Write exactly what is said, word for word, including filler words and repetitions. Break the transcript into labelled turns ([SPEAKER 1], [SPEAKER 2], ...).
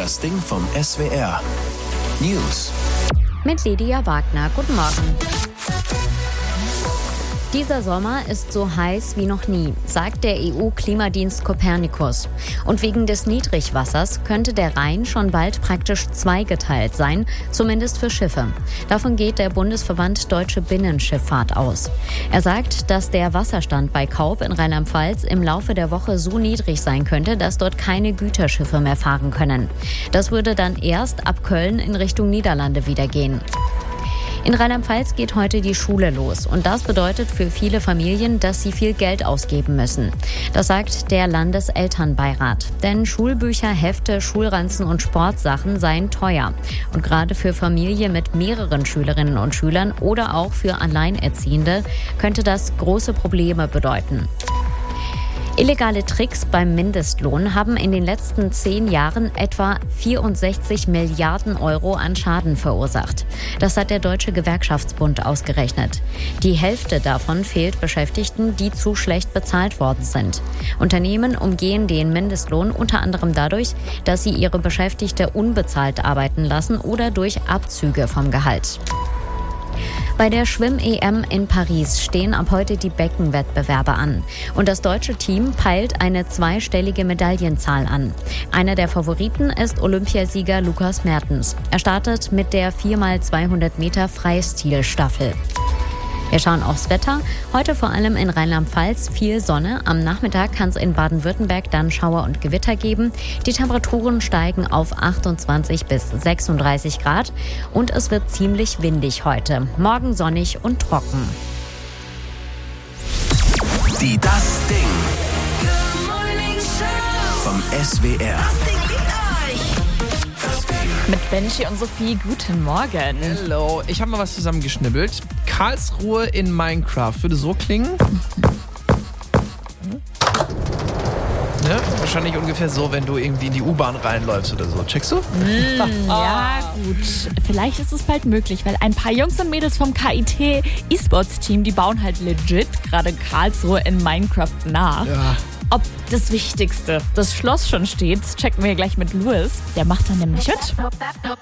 [SPEAKER 1] Das Ding vom S W R. News.
[SPEAKER 2] Mit Lydia Wagner. Guten Morgen. Dieser Sommer ist so heiß wie noch nie, sagt der E U-Klimadienst Copernicus. Und wegen des Niedrigwassers könnte der Rhein schon bald praktisch zweigeteilt sein, zumindest für Schiffe. Davon geht der Bundesverband Deutsche Binnenschifffahrt aus. Er sagt, dass der Wasserstand bei Kaub in Rheinland-Pfalz im Laufe der Woche so niedrig sein könnte, dass dort keine Güterschiffe mehr fahren können. Das würde dann erst ab Köln in Richtung Niederlande wieder gehen. In Rheinland-Pfalz geht heute die Schule los und das bedeutet für viele Familien, dass sie viel Geld ausgeben müssen. Das sagt der Landeselternbeirat. Denn Schulbücher, Hefte, Schulranzen und Sportsachen seien teuer. Und gerade für Familien mit mehreren Schülerinnen und Schülern oder auch für Alleinerziehende könnte das große Probleme bedeuten. Illegale Tricks beim Mindestlohn haben in den letzten zehn Jahren etwa vierundsechzig Milliarden Euro an Schaden verursacht. Das hat der Deutsche Gewerkschaftsbund ausgerechnet. Die Hälfte davon fehlt Beschäftigten, die zu schlecht bezahlt worden sind. Unternehmen umgehen den Mindestlohn unter anderem dadurch, dass sie ihre Beschäftigte unbezahlt arbeiten lassen oder durch Abzüge vom Gehalt. Bei der Schwimm-E M in Paris stehen ab heute die Beckenwettbewerbe an. Und das deutsche Team peilt eine zweistellige Medaillenzahl an. Einer der Favoriten ist Olympiasieger Lukas Mertens. Er startet mit der vier mal zweihundert Meter Freistilstaffel. Wir schauen aufs Wetter. Heute vor allem in Rheinland-Pfalz viel Sonne. Am Nachmittag kann es in Baden-Württemberg dann Schauer und Gewitter geben. Die Temperaturen steigen auf achtundzwanzig bis sechsunddreißig Grad und es wird ziemlich windig heute. Morgen sonnig und trocken.
[SPEAKER 1] Die Das Ding vom S W R.
[SPEAKER 3] Mit Benji und Sophie, guten Morgen.
[SPEAKER 4] Hallo, ich habe mal was zusammengeschnibbelt. Karlsruhe in Minecraft würde so klingen. Ne? Wahrscheinlich ungefähr so, wenn du irgendwie in die U-Bahn reinläufst oder so. Checkst du?
[SPEAKER 3] Mm, ja, gut. Vielleicht ist es bald möglich, weil ein paar Jungs und Mädels vom K I T E-Sports-Team, die bauen halt legit gerade Karlsruhe in Minecraft nach.
[SPEAKER 4] Ja.
[SPEAKER 3] Ob das Wichtigste, das Schloss schon steht, checken wir gleich mit Louis. Der macht dann nämlich mit.